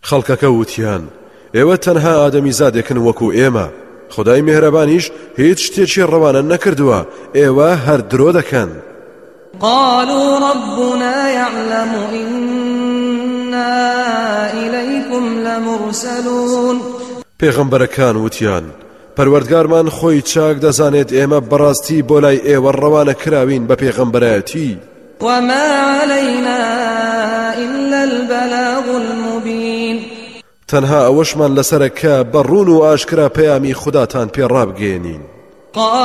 خەڵکەکە وتیان ئێوە تەنها ئادەمی زادێکن وەکو ئێمە خدای میهرەبانیش هیچ شتێکی ڕەوانە نەکردووە ئێوە هەر درۆ دەکەن. قالوا ربنا يعلم إنا إليكم لمرسلون. پێغەمبەرەکان وتیان پەروەردگارمان خۆی چاک دەزانێت ئێمە بەڕاستی بۆ لای ئێوە ڕەوانە کراوین بە پێغەمبەرەتی. وما علينا إلا البلاغ المبين. تەنها ئەوەشمان لەسەرە کە بەڕوون و ئاشکرا پەیامی خوداتان پێڕابگەێنین.